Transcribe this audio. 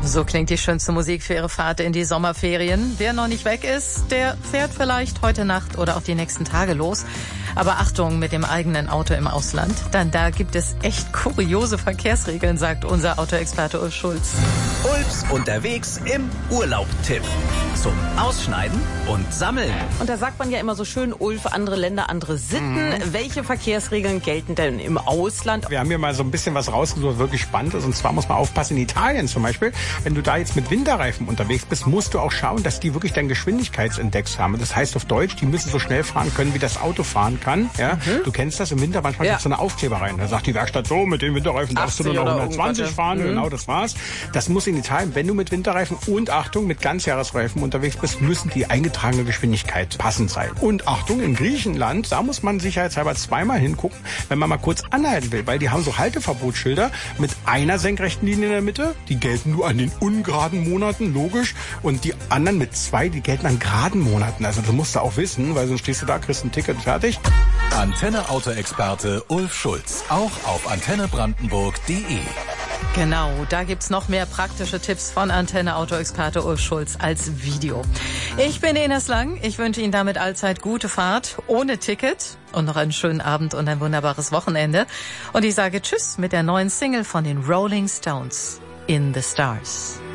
So klingt die schönste Musik für Ihre Fahrt in die Sommerferien. Wer noch nicht weg ist, der fährt vielleicht heute Nacht oder auch die nächsten Tage los. Aber Achtung mit dem eigenen Auto im Ausland, denn da gibt es echt kuriose Verkehrsregeln, sagt unser Autoexperte Ulf Schulz. Ulfs unterwegs im Urlaub-Tipp. Zum Ausschneiden und Sammeln. Und da sagt man ja immer so schön, Ulf, andere Länder, andere Sitten. Welche Verkehrsregeln gelten denn im Ausland? Wir haben hier mal so ein bisschen was rausgesucht, was wirklich spannend ist. Und zwar muss man aufpassen, in Italien zum Beispiel, wenn du da jetzt mit Winterreifen unterwegs bist, musst du auch schauen, dass die wirklich deinen Geschwindigkeitsindex haben. Das heißt auf Deutsch, die müssen so schnell fahren können, wie das Auto fahren kann. Ja? Du kennst das im Winter, manchmal gibt es so eine Aufkleber rein. Da sagt die Werkstatt so, mit den Winterreifen darfst du nur noch 120 fahren. Genau, das war's. Das muss in Italien, wenn du mit Winterreifen und Achtung, mit Ganzjahresreifen unterwegs bist, müssen die eingetragene Geschwindigkeit passend sein. Und Achtung, in Griechenland, da muss man sicherheitshalber zweimal hingucken, wenn man mal kurz anhalten will, weil die haben so Halteverbotsschilder mit einer senkrechten Linie in der Mitte, die gelten nur an den ungeraden Monaten, logisch, und die anderen mit zwei, die gelten an geraden Monaten. Also das musst du auch wissen, weil sonst stehst du da, kriegst ein Ticket, fertig. Antenne Autoexperte Ulf Schulz, auch auf antennebrandenburg.de. Genau, da gibt's noch mehr praktische Tipps von Antenne Autoexperte Ulf Schulz als Video. Ich bin Ines Lang. Ich wünsche Ihnen damit allzeit gute Fahrt ohne Ticket und noch einen schönen Abend und ein wunderbares Wochenende. Und ich sage Tschüss mit der neuen Single von den Rolling Stones, In the Stars.